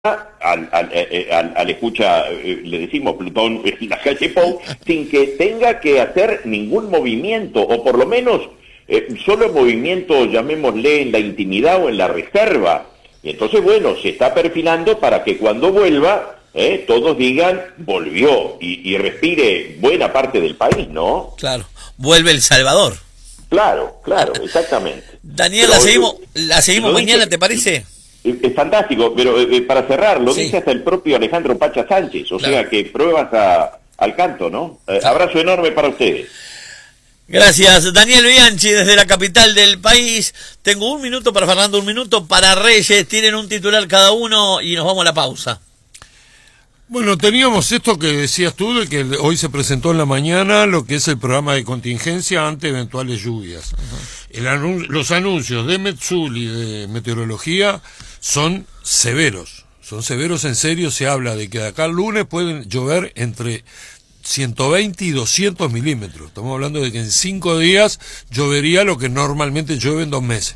al escucha, le decimos Plutón, la calle Pou, sin que tenga que hacer ningún movimiento, o por lo menos solo movimiento, llamémosle, en la intimidad o en la reserva. Y entonces, bueno, se está perfilando para que cuando vuelva, todos digan, volvió, y respire buena parte del país, ¿no? Claro, vuelve El Salvador. Claro, exactamente. Daniel, Pero, la seguimos mañana, ¿te parece? Es fantástico, pero para cerrar, lo Sí. dice hasta el propio Alejandro Pacha Sánchez, o Claro. sea que pruebas al canto, ¿no? Abrazo enorme para ustedes. Gracias, Daniel Bianchi, desde la capital del país. Tengo un minuto para Fernando, un minuto para Reyes. Tienen un titular cada uno y nos vamos a la pausa. Bueno, teníamos esto que decías tú, de que hoy se presentó en la mañana lo que es el programa de contingencia ante eventuales lluvias. Los anuncios de Metsul y de Meteorología son severos en serio. Se habla de que de acá al lunes pueden llover entre 120 y 200 milímetros. Estamos hablando de que en 5 días llovería lo que normalmente llueve en 2 meses.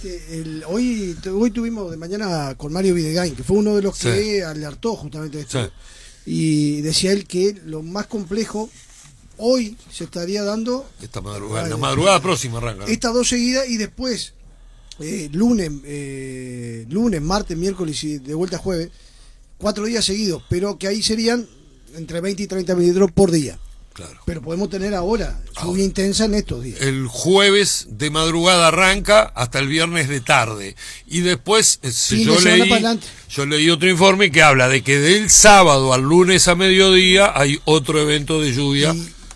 Hoy tuvimos de mañana con Mario Videgain, que fue uno de los Sí. que alertó justamente de esto. Sí. Y decía él que lo más complejo hoy se estaría dando Esta madrugada, la madrugada próxima arranca, ¿no? estas dos seguidas y después lunes, martes, miércoles y de vuelta jueves, 4 días seguidos, pero que ahí serían entre 20 y 30 milímetros por día. Claro. Pero podemos tener ahora lluvia intensa en estos días. El jueves de madrugada arranca hasta el viernes de tarde. Y después Fin de semana para adelante. yo leí otro informe que habla de que del sábado al lunes a mediodía hay otro evento de lluvia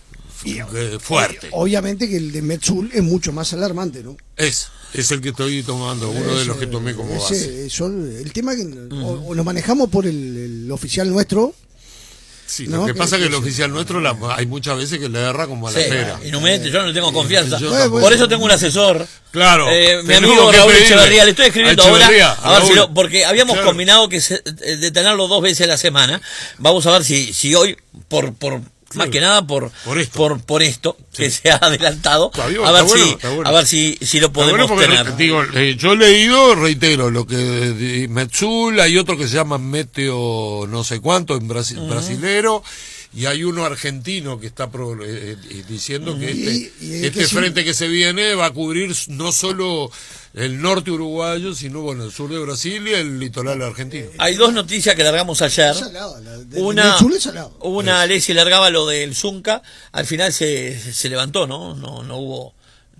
fuerte. Obviamente que el de Metsul es mucho más alarmante, ¿no? Es el que estoy tomando, uno de los que tomé como base. El tema que o lo manejamos por el oficial nuestro. Sí, No, lo que pasa es que el sí. oficial nuestro hay muchas veces que le erra como a la Sí, pera. y no me yo no tengo confianza. yo tampoco. Por eso tengo un asesor. Claro. Mi tenemos amigo que Raúl pedirle Echeverría, le estoy escribiendo a ahora, Echeverría, a ver si Raúl. porque habíamos Claro. combinado de tenerlo 2 veces a la semana. Vamos a ver si hoy, más que nada por esto que se ha adelantado, Está bien, a ver está si bueno, está bueno. a ver si lo Está bueno podemos porque, tener. digo, yo he leído, reitero, lo que de Metsul, hay otro que se llama Meteo no sé cuánto, en brasilero, y hay uno argentino que está diciendo que este frente que se viene va a cubrir no solo el norte uruguayo, sino bueno, el sur de Brasil y el litoral argentino. Hay 2 noticias que largamos ayer. Es salado, Una, Metsul es salado. Alessi largaba lo del Zunca, al final se levantó, ¿no? No hubo,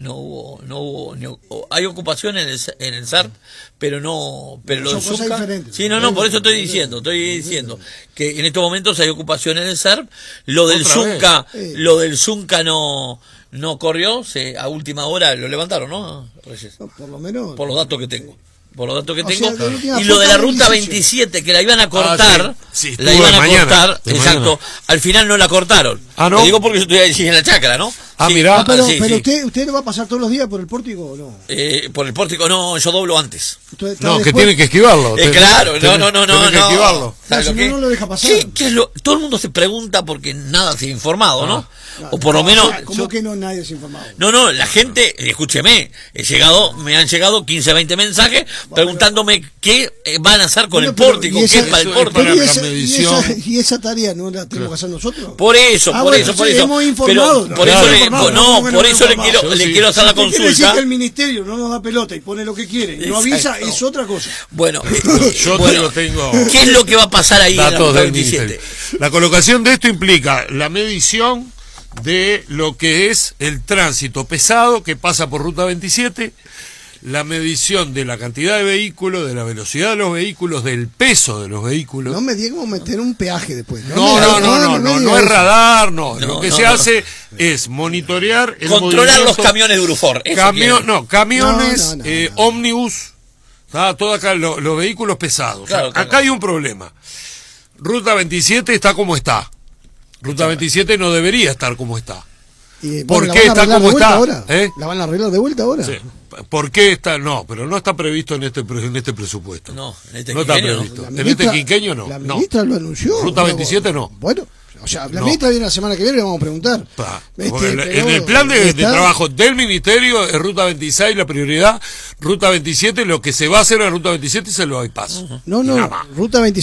hay ocupación en el SARP, pero lo Son del cosas Zunca. diferentes. Sí, no, por eso estoy diciendo que en estos momentos hay ocupación en el SARP, lo del ¿Otra Zunca no corrió, a última hora lo levantaron, ¿no? Reyes? No, por lo menos. Por los datos que tengo. sea, de última Y lo de la falta de ruta movilización. 27, que la iban a cortar, sí, la estuvo iban de a mañana, cortar, de exacto, mañana. al final no la cortaron. Ah, ¿no? Te digo porque yo estoy allí en la chacra, ¿no? Ah, Sí, mirá. Pero sí. usted no va a pasar todos los días por el pórtico o no. Por el pórtico, no, yo doblo antes. Usted está No, que después- tiene que esquivarlo. Claro, no. Tiene que esquivarlo. ¿Sabes Si lo no, que? no lo deja pasar. ¿Qué es todo el mundo se pregunta porque nada se ha informado, ¿no? No, O por lo menos... ¿Cómo que no nadie se ha informado? No, la gente, escúcheme, me han llegado 15, 20 mensajes preguntándome qué van a hacer con Bueno, el pero, pórtico, ¿y qué esa- es para el eso es pórtico. para Pero la medición. y esa tarea no la tenemos que hacer nosotros. Por eso. Bueno, sí, hemos informado. Por eso, Por eso le quiero hacer la ¿Qué quiere decir consulta. que el ministerio no nos da pelota y pone lo que quiere y no avisa? Exacto. Es otra cosa. Bueno, Yo tengo ¿qué es lo que va a pasar ahí en la datos ruta del 27? ministerio. La colocación de esto implica la medición de lo que es el tránsito pesado que pasa por ruta 27, la medición de la cantidad de vehículos, de la velocidad de los vehículos, del peso de los vehículos. No me digan cómo meter un peaje después. No es radar, no. Lo que se no. hace es monitorear el Controlar los movimiento. camiones de Urufor. eso quiere. Camiones, No. ómnibus, todo acá, los vehículos pesados. Claro. Acá hay un problema. Ruta 27 está como está. Ruta 27 no debería estar como está. ¿Por qué está como está? Ahora? ¿Eh? ¿La van a arreglar de vuelta ahora? Sí. ¿Por qué está? No, pero no está previsto en este presupuesto. No, en este No está quinquenio no. previsto. En este quinquenio no. La No. ministra lo anunció. Ruta 27 no. Bueno, O sea, la ministra viene la semana que viene, le vamos a preguntar. En el plan de trabajo del Ministerio es Ruta 26 la prioridad, Ruta 27 lo que se va a hacer en Ruta 27 es el bypass. No, Ruta 27